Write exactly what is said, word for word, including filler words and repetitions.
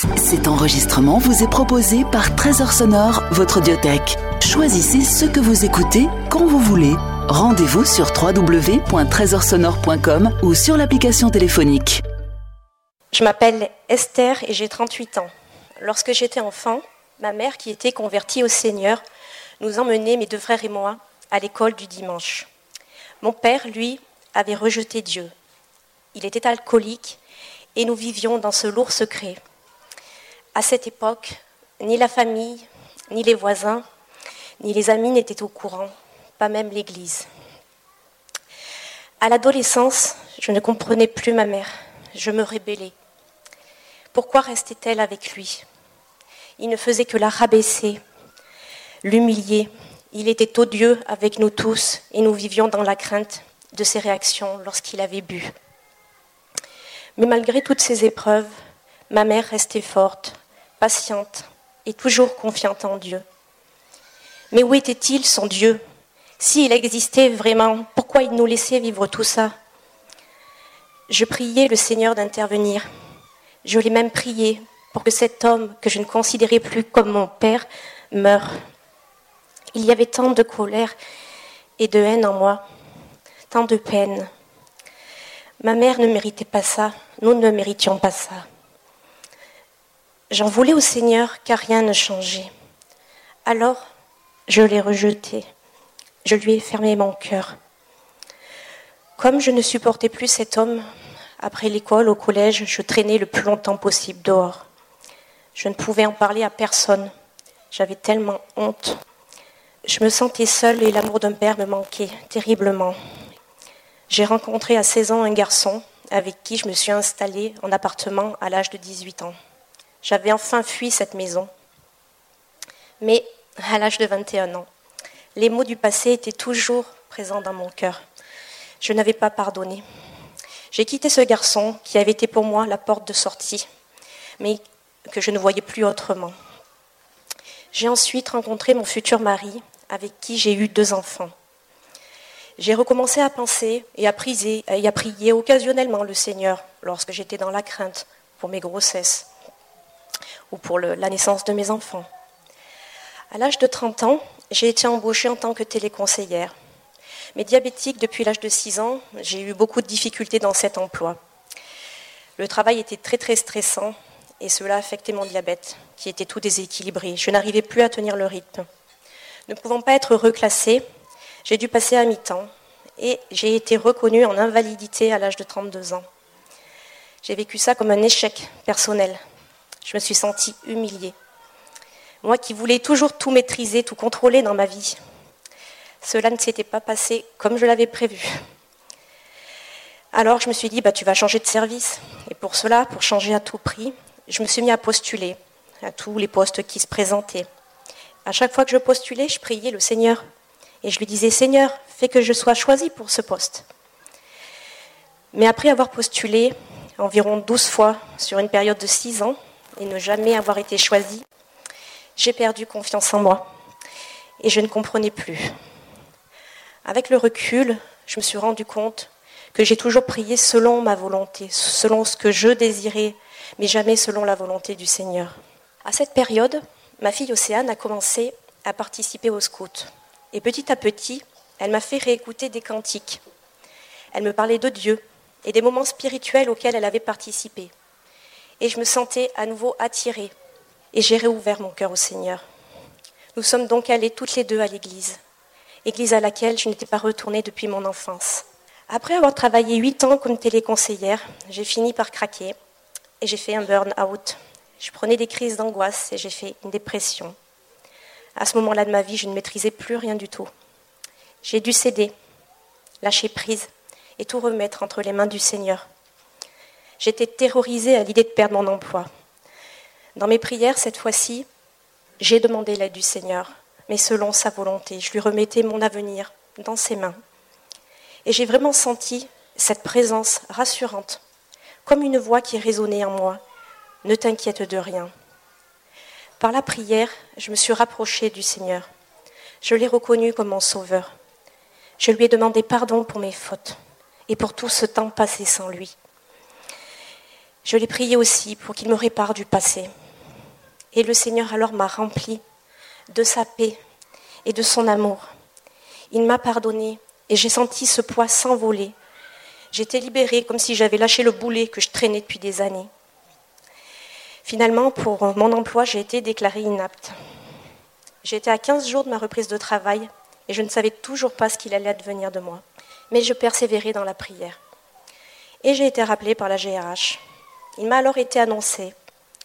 Cet enregistrement vous est proposé par Trésor Sonore, votre audiothèque. Choisissez ce que vous écoutez quand vous voulez. Rendez-vous sur w w w point trésor sonore point com ou sur l'application téléphonique. Je m'appelle Esther et j'ai trente-huit ans. Lorsque j'étais enfant, ma mère, qui était convertie au Seigneur, nous emmenait, mes deux frères et moi, à l'école du dimanche. Mon père, lui, avait rejeté Dieu. Il était alcoolique et nous vivions dans ce lourd secret. À cette époque, ni la famille, ni les voisins, ni les amis n'étaient au courant, pas même l'Église. À l'adolescence, je ne comprenais plus ma mère. Je me rébellais. Pourquoi restait-elle avec lui ? Il ne faisait que la rabaisser, l'humilier. Il était odieux avec nous tous et nous vivions dans la crainte de ses réactions lorsqu'il avait bu. Mais malgré toutes ces épreuves, ma mère restait forte, patiente et toujours confiante en Dieu. Mais où était-il, son Dieu ? S'il existait vraiment, pourquoi il nous laissait vivre tout ça ? Je priais le Seigneur d'intervenir. Je l'ai même prié pour que cet homme, que je ne considérais plus comme mon père, meure. Il y avait tant de colère et de haine en moi, tant de peine. Ma mère ne méritait pas ça, nous ne méritions pas ça. J'en voulais au Seigneur car rien ne changeait. Alors, je l'ai rejeté. Je lui ai fermé mon cœur. Comme je ne supportais plus cet homme, après l'école, au collège, je traînais le plus longtemps possible dehors. Je ne pouvais en parler à personne. J'avais tellement honte. Je me sentais seule et l'amour d'un père me manquait terriblement. J'ai rencontré à seize ans un garçon avec qui je me suis installée en appartement à l'âge de dix-huit ans. J'avais enfin fui cette maison. Mais à l'âge de vingt et un ans, les mots du passé étaient toujours présents dans mon cœur. Je n'avais pas pardonné. J'ai quitté ce garçon qui avait été pour moi la porte de sortie, mais que je ne voyais plus autrement. J'ai ensuite rencontré mon futur mari, avec qui j'ai eu deux enfants. J'ai recommencé à penser et à prier, et à prier occasionnellement le Seigneur lorsque j'étais dans la crainte pour mes grossesses ou pour le, la naissance de mes enfants. À l'âge de trente ans, j'ai été embauchée en tant que téléconseillère. Mais diabétique depuis l'âge de six ans, j'ai eu beaucoup de difficultés dans cet emploi. Le travail était très très stressant et cela affectait mon diabète, qui était tout déséquilibré. Je n'arrivais plus à tenir le rythme. Ne pouvant pas être reclassée, j'ai dû passer à mi-temps et j'ai été reconnue en invalidité à l'âge de trente-deux ans. J'ai vécu ça comme un échec personnel. Je me suis sentie humiliée. Moi qui voulais toujours tout maîtriser, tout contrôler dans ma vie. Cela ne s'était pas passé comme je l'avais prévu. Alors je me suis dit, bah, tu vas changer de service. Et pour cela, pour changer à tout prix, je me suis mis à postuler à tous les postes qui se présentaient. À chaque fois que je postulais, je priais le Seigneur. Et je lui disais, Seigneur, fais que je sois choisie pour ce poste. Mais après avoir postulé environ douze fois sur une période de six ans et ne jamais avoir été choisie, j'ai perdu confiance en moi et je ne comprenais plus. Avec le recul, je me suis rendu compte que j'ai toujours prié selon ma volonté, selon ce que je désirais, mais jamais selon la volonté du Seigneur. À cette période, ma fille Océane a commencé à participer au scout. Et petit à petit, elle m'a fait réécouter des cantiques. Elle me parlait de Dieu et des moments spirituels auxquels elle avait participé. Et je me sentais à nouveau attirée. Et j'ai réouvert mon cœur au Seigneur. Nous sommes donc allés toutes les deux à l'église. Église à laquelle je n'étais pas retournée depuis mon enfance. Après avoir travaillé huit ans comme téléconseillère, j'ai fini par craquer et j'ai fait un burn-out. Je prenais des crises d'angoisse et j'ai fait une dépression. À ce moment-là de ma vie, je ne maîtrisais plus rien du tout. J'ai dû céder, lâcher prise et tout remettre entre les mains du Seigneur. J'étais terrorisée à l'idée de perdre mon emploi. Dans mes prières, cette fois-ci, j'ai demandé l'aide du Seigneur, mais selon sa volonté. Je lui remettais mon avenir dans ses mains. Et j'ai vraiment senti cette présence rassurante, comme une voix qui résonnait en moi. Ne t'inquiète de rien. Par la prière, je me suis rapprochée du Seigneur. Je l'ai reconnu comme mon sauveur. Je lui ai demandé pardon pour mes fautes et pour tout ce temps passé sans lui. Je l'ai prié aussi pour qu'il me répare du passé. Et le Seigneur alors m'a rempli de sa paix et de son amour. Il m'a pardonné et j'ai senti ce poids s'envoler. J'étais libérée comme si j'avais lâché le boulet que je traînais depuis des années. Finalement, pour mon emploi, j'ai été déclarée inapte. J'étais à quinze jours de ma reprise de travail et je ne savais toujours pas ce qu'il allait advenir de moi. Mais je persévérais dans la prière. Et j'ai été rappelée par la G R H. Il m'a alors été annoncé